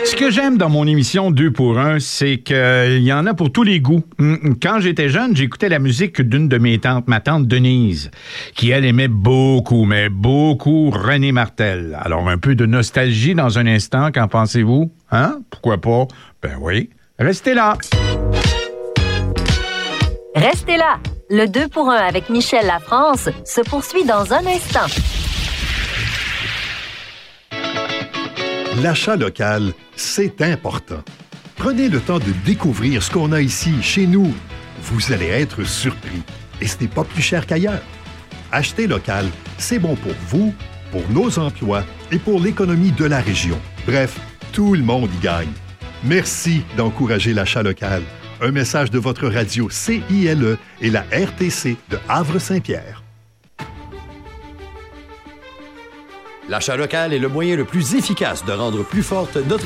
Ce que j'aime dans mon émission 2 pour 1, c'est qu'il y en a pour tous les goûts. Quand j'étais jeune, j'écoutais la musique d'une de mes tantes, ma tante Denise, qui, elle, aimait beaucoup, mais beaucoup René Martel. Alors, un peu de nostalgie dans un instant, qu'en pensez-vous? Hein? Pourquoi pas? Ben oui. Restez là! Restez là! Le 2 pour 1 avec Michel Lafrance se poursuit dans un instant. L'achat local, c'est important. Prenez le temps de découvrir ce qu'on a ici, chez nous. Vous allez être surpris. Et ce n'est pas plus cher qu'ailleurs. Acheter local, c'est bon pour vous, pour nos emplois et pour l'économie de la région. Bref, tout le monde y gagne. Merci d'encourager l'achat local. Un message de votre radio CILE et la RTC de Havre-Saint-Pierre. L'achat local est le moyen le plus efficace de rendre plus forte notre